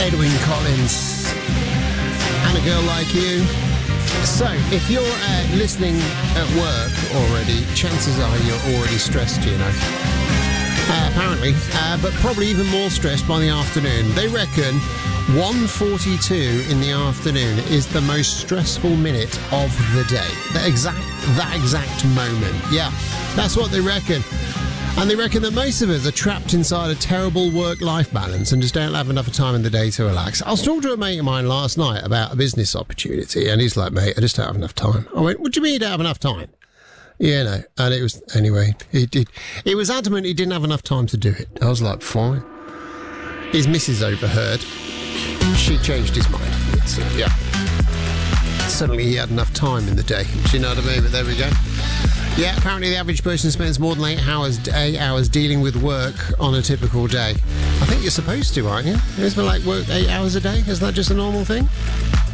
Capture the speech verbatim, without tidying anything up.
Edwyn Collins and A Girl Like You. So, if you're uh, listening at work already, chances are you're already stressed, you know. Uh, apparently, uh, but probably even more stressed by the afternoon. They reckon one forty-two in the afternoon is the most stressful minute of the day. That exact, that exact moment. Yeah, that's what they reckon. And they reckon that most of us are trapped inside a terrible work-life balance and just don't have enough time in the day to relax. I was talking to a mate of mine last night about a business opportunity, and he's like, mate, I just don't have enough time. I went, what do you mean you don't have enough time? You know, and it was, anyway, he did. He was adamant he didn't have enough time to do it. I was like, fine. His missus overheard. She changed his mind. It's, uh, yeah. Suddenly he had enough time in the day. Do you know what I mean? But there we go. Yeah, apparently the average person spends more than eight hours, eight hours dealing with work on a typical day. I think you're supposed to, aren't you? Isn't it like work eight hours a day? Isn't that just a normal thing?